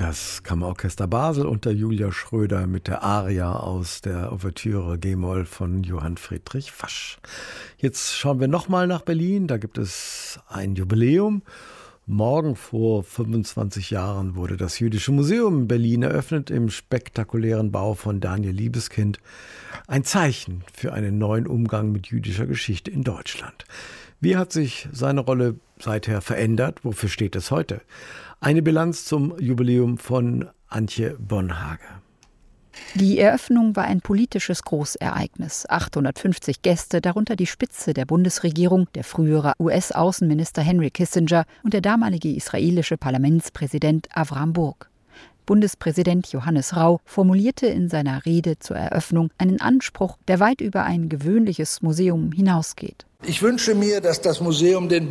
Das Kammerorchester Basel unter Julia Schröder mit der Aria aus der Ouvertüre G-Moll von Johann Friedrich Fasch. Jetzt schauen wir nochmal nach Berlin. Da gibt es ein Jubiläum. Morgen vor 25 Jahren wurde das Jüdische Museum in Berlin eröffnet im spektakulären Bau von Daniel Liebeskind. Ein Zeichen für einen neuen Umgang mit jüdischer Geschichte in Deutschland. Wie hat sich seine Rolle seither verändert? Wofür steht es heute? Eine Bilanz zum Jubiläum von Antje Bonhage. Die Eröffnung war ein politisches Großereignis. 850 Gäste, darunter die Spitze der Bundesregierung, der frühere US-Außenminister Henry Kissinger und der damalige israelische Parlamentspräsident Avram Burg. Bundespräsident Johannes Rau formulierte in seiner Rede zur Eröffnung einen Anspruch, der weit über ein gewöhnliches Museum hinausgeht. Ich wünsche mir, dass das Museum den